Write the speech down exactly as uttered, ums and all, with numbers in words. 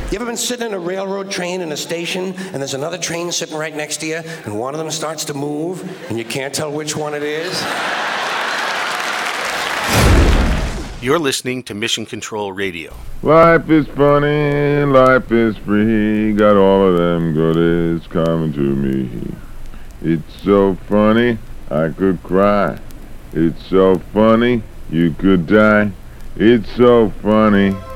You ever been sitting in a railroad train in a station, and there's another train sitting right next to you, and one of them starts to move, and you can't tell which one it is? You're listening to Mission Control Radio. Life is funny, life is free, got all of them goodies coming to me. It's so funny, I could cry. It's so funny, you could die. It's so funny.